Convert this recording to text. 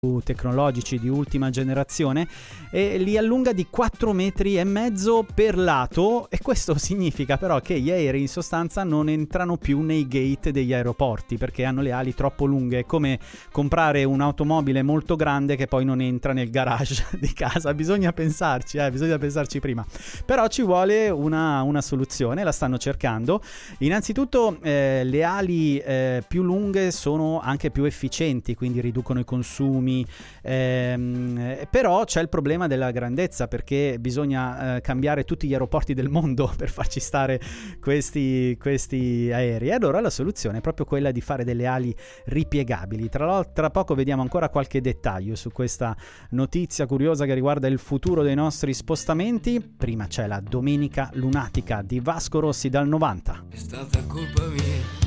tecnologici di ultima generazione, e li allunga di 4,5 metri per lato, e questo significa però che gli aerei in sostanza non entrano più nei gate degli aeroporti perché hanno le ali troppo lunghe. È come comprare un'automobile molto grande che poi non entra nel garage di casa. Bisogna pensarci prima, però ci vuole una soluzione, la stanno cercando. Innanzitutto le ali più lunghe sono anche più efficienti, quindi riducono i consumi. Però c'è il problema della grandezza, perché bisogna cambiare tutti gli aeroporti del mondo per farci stare questi aerei. E allora la soluzione è proprio quella di fare delle ali ripiegabili. Tra poco vediamo ancora qualche dettaglio su questa notizia curiosa che riguarda il futuro dei nostri spostamenti. Prima c'è la Domenica Lunatica di Vasco Rossi dal 90. È stata colpa mia